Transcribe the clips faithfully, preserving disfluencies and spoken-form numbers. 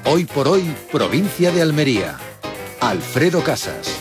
Hoy por hoy, provincia de Almería. Alfredo Casas.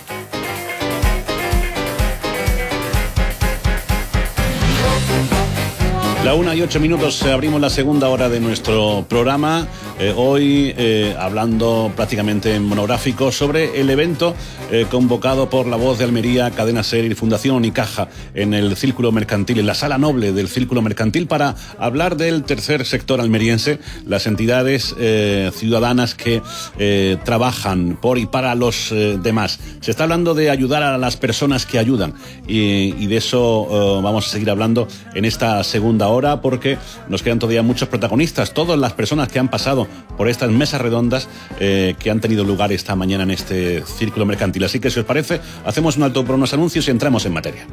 La una y ocho minutos, abrimos la segunda hora de nuestro programa. Eh, hoy eh, hablando prácticamente en monográfico sobre el evento eh, convocado por La Voz de Almería, Cadena Ser y Fundación Unicaja en el Círculo Mercantil, en la Sala Noble del Círculo Mercantil, para hablar del tercer sector almeriense, las entidades eh, ciudadanas que eh, trabajan por y para los eh, demás. Se está hablando de ayudar a las personas que ayudan y, y de eso eh, vamos a seguir hablando en esta segunda hora, porque nos quedan todavía muchos protagonistas, todas las personas que han pasado por estas mesas redondas eh, que han tenido lugar esta mañana en este Círculo Mercantil. Así que, si os parece, hacemos un alto por unos anuncios y entramos en materia.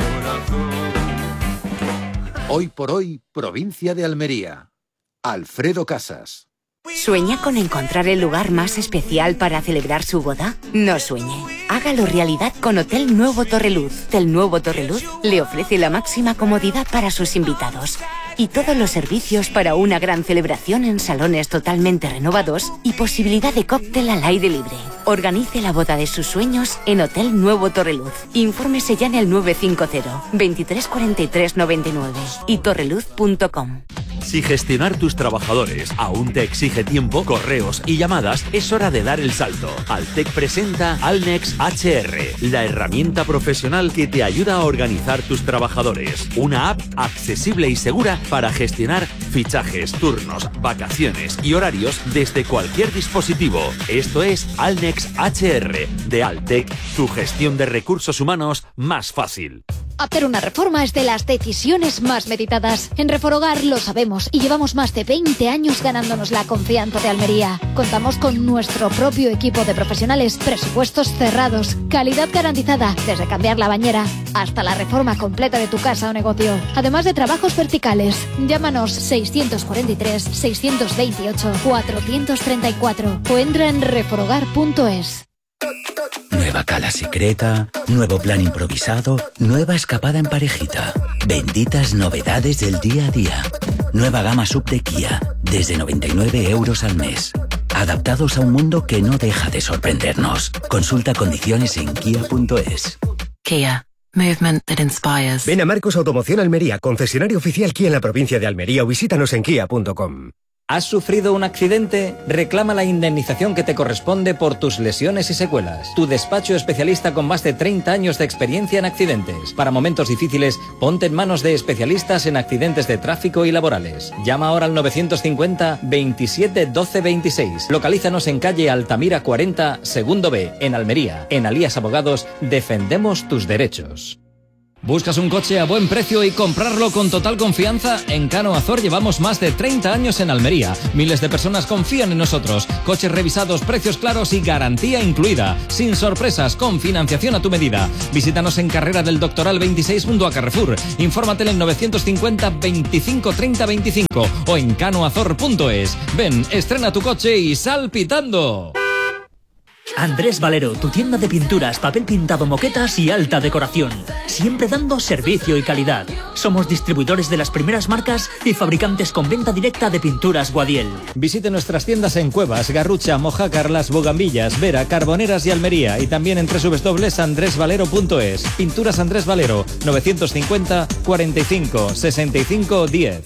Hoy por hoy, provincia de Almería. Alfredo Casas. ¿Sueña con encontrar el lugar más especial para celebrar su boda? No sueñe. Hágalo realidad con Hotel Nuevo Torreluz. Hotel Nuevo Torreluz le ofrece la máxima comodidad para sus invitados y todos los servicios para una gran celebración en salones totalmente renovados y posibilidad de cóctel al aire libre. Organice la boda de sus sueños en Hotel Nuevo Torreluz. Infórmese ya en el nueve cinco cero, veintitrés cuarenta y tres noventa y nueve y torreluz punto com. Si gestionar tus trabajadores aún te exige tiempo, correos y llamadas, es hora de dar el salto. Altec presenta Alnex H R, la herramienta profesional que te ayuda a organizar tus trabajadores. Una app accesible y segura para gestionar fichajes, turnos, vacaciones y horarios desde cualquier dispositivo. Esto es Alnex H R de Altec, tu gestión de recursos humanos más fácil. Hacer una reforma es de las decisiones más meditadas. En Reforogar lo sabemos y llevamos más de veinte años ganándonos la confianza de Almería. Contamos con nuestro propio equipo de profesionales, presupuestos cerrados, calidad garantizada, desde cambiar la bañera hasta la reforma completa de tu casa o negocio. Además de trabajos verticales. Llámanos seiscientos cuarenta y tres, seiscientos veintiocho, cuatrocientos treinta y cuatro o entra en reforogar punto es. Nueva cala secreta, nuevo plan improvisado, nueva escapada en parejita. Benditas novedades del día a día. Nueva gama sub de Kia, desde noventa y nueve euros al mes. Adaptados a un mundo que no deja de sorprendernos. Consulta condiciones en kia punto es. Kia. Movement that inspires. Ven a Marcos Automoción Almería, concesionario oficial Kia en la provincia de Almería, o visítanos en kia punto com. ¿Has sufrido un accidente? Reclama la indemnización que te corresponde por tus lesiones y secuelas. Tu despacho especialista con más de treinta años de experiencia en accidentes. Para momentos difíciles, ponte en manos de especialistas en accidentes de tráfico y laborales. Llama ahora al novecientos cincuenta, veintisiete, doce, veintiséis. Localízanos en calle Altamira cuarenta, segundo B, en Almería. En Alías Abogados, defendemos tus derechos. ¿Buscas un coche a buen precio y comprarlo con total confianza? En Cano Azor llevamos más de treinta años en Almería. Miles de personas confían en nosotros. Coches revisados, precios claros y garantía incluida. Sin sorpresas, con financiación a tu medida. Visítanos en Carrera del Doctoral veintiséis junto a Carrefour. Infórmate en el novecientos cincuenta, veinticinco, treinta, veinticinco o en cano azor punto es. Ven, estrena tu coche y sal pitando. Andrés Valero, tu tienda de pinturas, papel pintado, moquetas y alta decoración. Siempre dando servicio y calidad. Somos distribuidores de las primeras marcas y fabricantes con venta directa de pinturas Guadiel. Visite nuestras tiendas en Cuevas, Garrucha, Mojácar, Las Bogambillas, Vera, Carboneras y Almería. Y también en doble u doble u doble u punto andrés valero punto es. Pinturas Andrés Valero, novecientos cincuenta, cuarenta y cinco, sesenta y cinco, diez.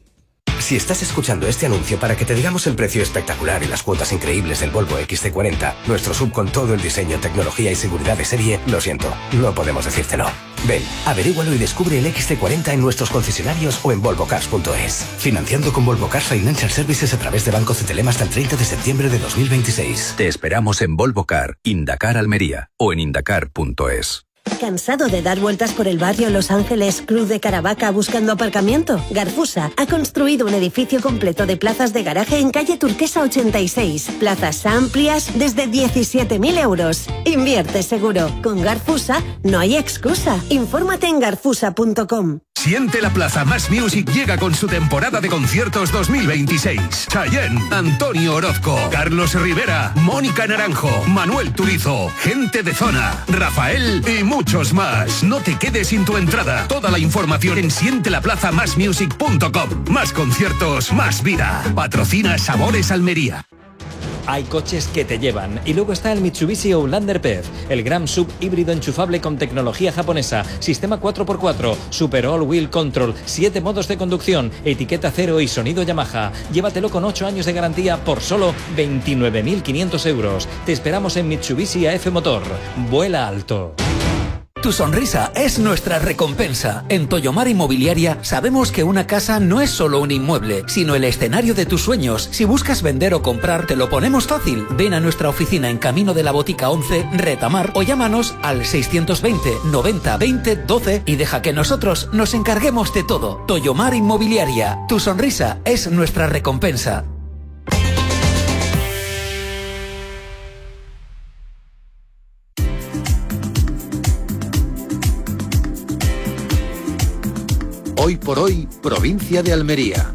Si estás escuchando este anuncio para que te digamos el precio espectacular y las cuotas increíbles del Volvo equis ce cuarenta, nuestro sub con todo el diseño, tecnología y seguridad de serie, lo siento, no podemos decírtelo. Ven, averígualo y descubre el equis ce cuarenta en nuestros concesionarios o en volvo cars punto es. Financiando con Volvo Cars Financial Services a través de Banco Cetelem hasta el treinta de septiembre de dos mil veintiséis. Te esperamos en Volvo Car, Indacar Almería o en indacar punto es. ¿Cansado de dar vueltas por el barrio Los Ángeles, Cruz de Caravaca buscando aparcamiento? Garfusa ha construido un edificio completo de plazas de garaje en calle Turquesa ochenta y seis. Plazas amplias desde diecisiete mil euros. Invierte seguro. Con Garfusa no hay excusa. Infórmate en garfusa punto com. Siente la Plaza Más Music llega con su temporada de conciertos dos mil veintiséis. Chayanne, Antonio Orozco, Carlos Rivera, Mónica Naranjo, Manuel Turizo, Gente de Zona, Rafael y muchos más. No te quedes sin tu entrada. Toda la información en siente la plaza más music punto com. Más conciertos, más vida. Patrocina Sabores Almería. Hay coches que te llevan. Y luego está el Mitsubishi Outlander P E V, el Gran Sub híbrido enchufable con tecnología japonesa, sistema cuatro por cuatro, Super All Wheel Control, siete modos de conducción, etiqueta cero y sonido Yamaha. Llévatelo con ocho años de garantía por solo veintinueve mil quinientos euros. Te esperamos en Mitsubishi A F Motor. Vuela alto. Tu sonrisa es nuestra recompensa. En Toyomar Inmobiliaria sabemos que una casa no es solo un inmueble, sino el escenario de tus sueños. Si buscas vender o comprar, te lo ponemos fácil. Ven a nuestra oficina en Camino de la Botica once, Retamar, o llámanos al seiscientos veinte, noventa, veinte, doce y deja que nosotros nos encarguemos de todo. Toyomar Inmobiliaria. Tu sonrisa es nuestra recompensa. Hoy por hoy, provincia de Almería.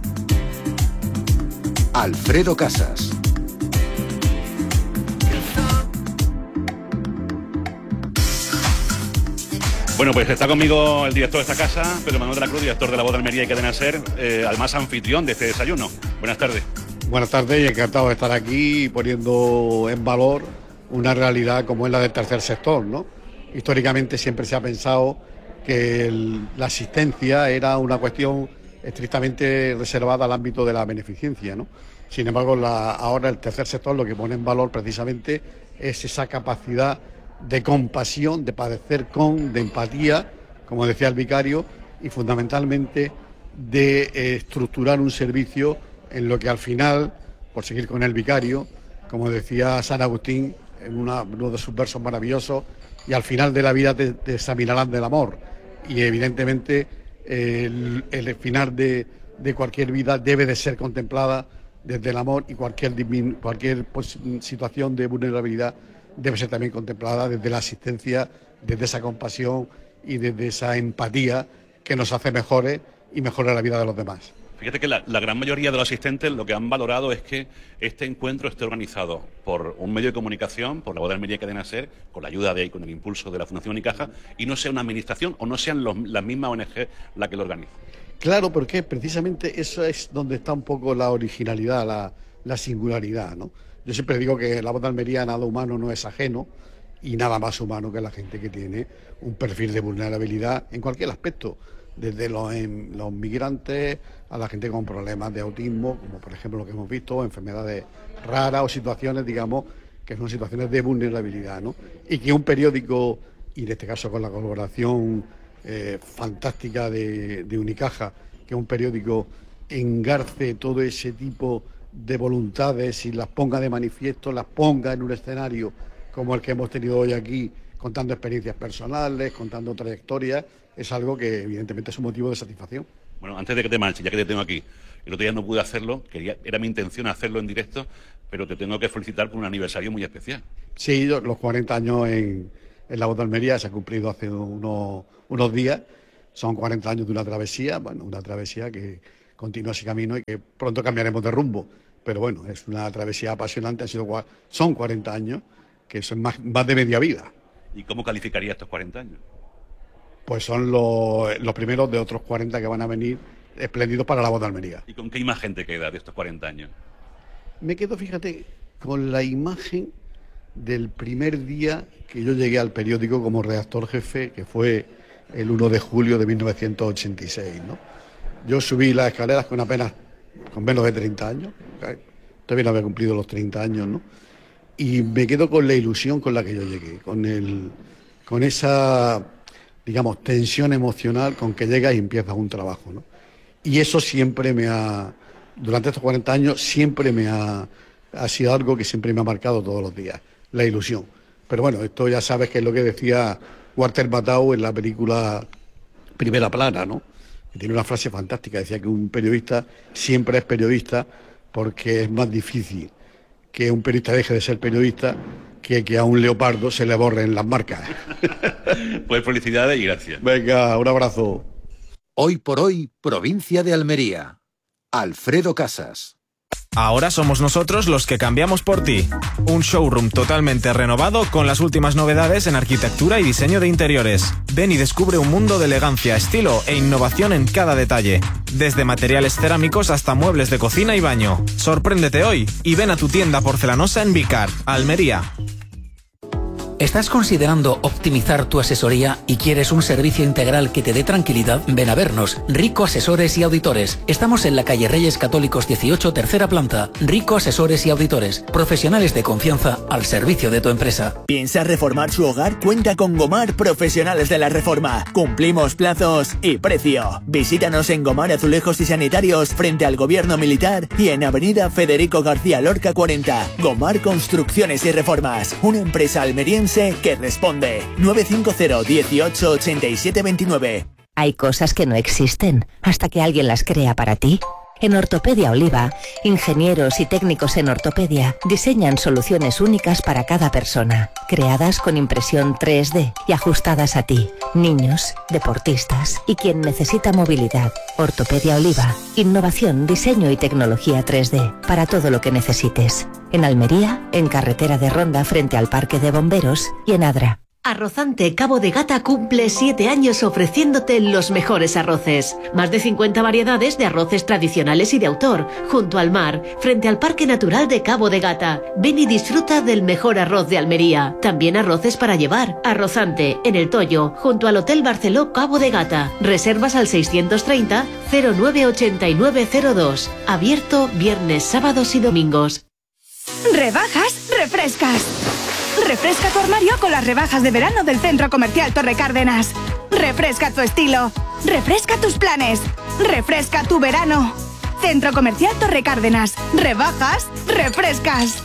Alfredo Casas. Bueno, pues está conmigo el director de esta casa, Pedro Manuel de la Cruz, director de la Voz de Almería y Cadena SER, eh, además anfitrión de este desayuno. Buenas tardes. Buenas tardes y encantado de estar aquí poniendo en valor una realidad como es la del tercer sector, ¿no? Históricamente siempre se ha pensado que el, la asistencia era una cuestión estrictamente reservada al ámbito de la beneficencia, ¿no? Sin embargo, la, ahora el tercer sector lo que pone en valor precisamente es esa capacidad de compasión, de padecer con, de empatía, como decía el vicario, y fundamentalmente de eh, estructurar un servicio en lo que al final, por seguir con el vicario, como decía San Agustín en una, uno de sus versos maravillosos, y al final de la vida te, te examinarán del amor. Y evidentemente eh, el, el final de, de cualquier vida debe de ser contemplada desde el amor, y cualquier, cualquier pues, situación de vulnerabilidad debe ser también contemplada desde la asistencia, desde esa compasión y desde esa empatía que nos hace mejores y mejora la vida de los demás. Fíjate que la, la gran mayoría de los asistentes lo que han valorado es que este encuentro esté organizado por un medio de comunicación, por la Voz de Almería y Cadena SER, con la ayuda de y con el impulso de la Fundación Unicaja, y no sea una administración o no sean los, las mismas O N G las que lo organizan. Claro, porque precisamente eso es donde está un poco la originalidad, la, la singularidad, ¿no? Yo siempre digo que la Voz de Almería, nada humano no es ajeno, y nada más humano que la gente que tiene un perfil de vulnerabilidad en cualquier aspecto, desde los, en, los migrantes a la gente con problemas de autismo, como por ejemplo lo que hemos visto, enfermedades raras o situaciones, digamos, que son situaciones de vulnerabilidad, ¿no? Y que un periódico, y en este caso con la colaboración eh, fantástica de, de Unicaja, que un periódico engarce todo ese tipo de voluntades y las ponga de manifiesto, las ponga en un escenario como el que hemos tenido hoy aquí, contando experiencias personales, contando trayectorias, es algo que evidentemente es un motivo de satisfacción. Bueno, antes de que te marches, ya que te tengo aquí, el otro día no pude hacerlo, quería, era mi intención hacerlo en directo, pero te tengo que felicitar por un aniversario muy especial. Sí, los cuarenta años en, en la Voz de Almería se han cumplido hace unos, unos días, son cuarenta años de una travesía, bueno, una travesía que continúa ese camino y que pronto cambiaremos de rumbo, pero bueno, es una travesía apasionante, han sido, son cuarenta años, que son más, más de media vida. ¿Y cómo calificaría estos cuarenta años? Pues son los, los primeros de otros cuarenta que van a venir espléndidos para la Voz de Almería. ¿Y con qué imagen te queda de estos cuarenta años? Me quedo, fíjate, con la imagen del primer día que yo llegué al periódico como redactor jefe, que fue el uno de julio de mil novecientos ochenta y seis, ¿no? Yo subí las escaleras con apenas, con menos de treinta años, todavía no había cumplido los treinta años, ¿no? Y me quedo con la ilusión con la que yo llegué, con el, con esa, digamos, tensión emocional con que llegas y empiezas un trabajo, ¿no? Y eso siempre me ha, durante estos cuarenta años, siempre me ha, ha sido algo que siempre me ha marcado todos los días, la ilusión. Pero bueno, esto ya sabes que es lo que decía Walter Matthau en la película Primera Plana, ¿no? Que tiene una frase fantástica, decía que un periodista siempre es periodista porque es más difícil que un periodista deje de ser periodista que que a un leopardo se le borren las marcas. Pues felicidades y gracias. Venga, un abrazo. Hoy por hoy, provincia de Almería. Alfredo Casas. Ahora somos nosotros los que cambiamos por ti. Un showroom totalmente renovado con las últimas novedades en arquitectura y diseño de interiores. Ven y descubre un mundo de elegancia, estilo e innovación en cada detalle. Desde materiales cerámicos hasta muebles de cocina y baño. Sorpréndete hoy y ven a tu tienda porcelanosa en Vicar, Almería. ¿Estás considerando optimizar tu asesoría y quieres un servicio integral que te dé tranquilidad? Ven a vernos, Rico Asesores y Auditores. Estamos en la calle Reyes Católicos dieciocho, tercera planta. Rico Asesores y Auditores. Profesionales de confianza al servicio de tu empresa. ¿Piensa reformar su hogar? Cuenta con Gomar Profesionales de la Reforma. Cumplimos plazos y precio. Visítanos en Gomar Azulejos y Sanitarios frente al Gobierno Militar y en Avenida Federico García Lorca cuarenta. Gomar Construcciones y Reformas. Una empresa almeriense que responde. nueve cinco cero, dieciocho, ochenta y siete veintinueve. Hay cosas que no existen hasta que alguien las crea para ti. En Ortopedia Oliva, ingenieros y técnicos en ortopedia diseñan soluciones únicas para cada persona, creadas con impresión tres D y ajustadas a ti, niños, deportistas y quien necesita movilidad. Ortopedia Oliva, innovación, diseño y tecnología tres D para todo lo que necesites. En Almería, en Carretera de Ronda frente al Parque de Bomberos y en Adra. Arrozante Cabo de Gata cumple siete años ofreciéndote los mejores arroces. Más de cincuenta variedades de arroces tradicionales y de autor, junto al mar, frente al Parque Natural de Cabo de Gata. Ven y disfruta del mejor arroz de Almería. También arroces para llevar. Arrozante, en El Toyo, junto al Hotel Barceló Cabo de Gata. Reservas al seiscientos treinta, cero nueve ochenta y nueve cero dos. Abierto viernes, sábados y domingos. Rebajas, refrescas. Refresca tu armario con las rebajas de verano del Centro Comercial Torre Cárdenas. Refresca tu estilo. Refresca tus planes. Refresca tu verano. Centro Comercial Torre Cárdenas. Rebajas, refrescas.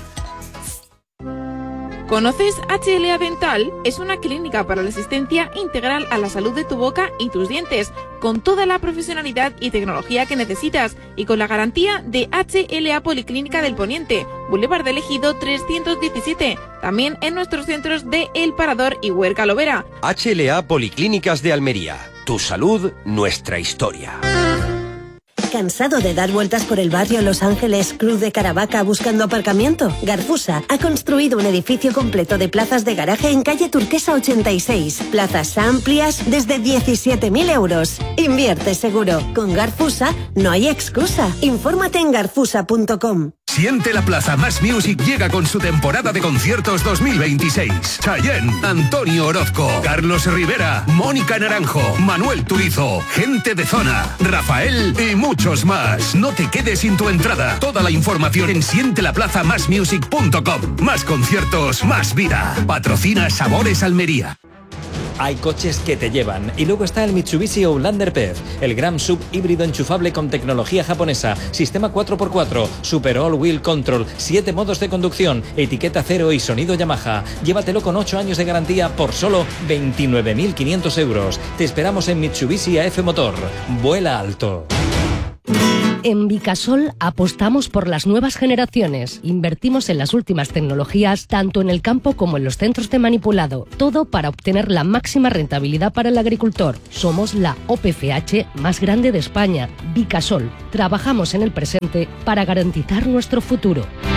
¿Conoces H L A Dental? Es una clínica para la asistencia integral a la salud de tu boca y tus dientes, con toda la profesionalidad y tecnología que necesitas y con la garantía de H L A Policlínica del Poniente, Boulevard del Ejido trescientos diecisiete, también en nuestros centros de El Parador y Huerca Lovera. H L A Policlínicas de Almería. Tu salud, nuestra historia. ¿Cansado de dar vueltas por el barrio Los Ángeles, Cruz de Caravaca buscando aparcamiento? Garfusa ha construido un edificio completo de plazas de garaje en calle Turquesa ochenta y seis. Plazas amplias desde diecisiete mil euros. Invierte seguro. Con Garfusa no hay excusa. Infórmate en garfusa punto com. Siente la Plaza Más Music llega con su temporada de conciertos dos mil veintiséis. Chayanne, Antonio Orozco, Carlos Rivera, Mónica Naranjo, Manuel Turizo, Gente de Zona, Rafael y muchos más. No te quedes sin tu entrada. Toda la información en siente la plaza más music punto com. Más conciertos, más vida. Patrocina Sabores Almería. Hay coches que te llevan. Y luego está el Mitsubishi Outlander P E V, el gran sub híbrido enchufable con tecnología japonesa, sistema cuatro por cuatro, Super All Wheel Control, siete modos de conducción, etiqueta cero y sonido Yamaha. Llévatelo con ocho años de garantía por solo veintinueve mil quinientos euros. Te esperamos en Mitsubishi A F Motor. Vuela alto. En Vicasol apostamos por las nuevas generaciones. Invertimos en las últimas tecnologías, tanto en el campo como en los centros de manipulado. Todo para obtener la máxima rentabilidad para el agricultor. Somos la O P F H más grande de España. Vicasol. Trabajamos en el presente para garantizar nuestro futuro.